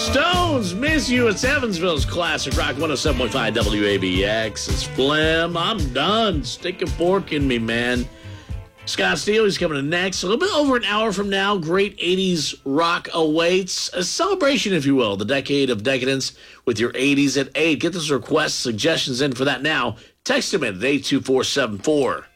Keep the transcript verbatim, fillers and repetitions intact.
Stones, Miss You. It's Evansville's Classic Rock one oh seven point five W A B X. It's Flim. I'm done. Stick a fork in me, man. Scott Steele, he's coming in next. A little bit over an hour from now, great eighties rock awaits. A celebration, if you will, the decade of decadence with your eighties at eight. Get those requests, suggestions in for that now. Text them in at eight two four seven four.